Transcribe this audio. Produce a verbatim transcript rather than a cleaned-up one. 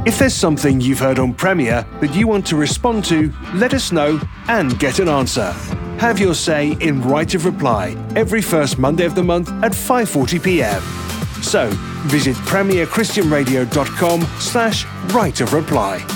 If there's something you've heard on Premier that you want to respond to, let us know and get an answer. Have your say in Right of Reply every first Monday of the month at five forty p m. So, visit premier christian radio dot com slash right of reply.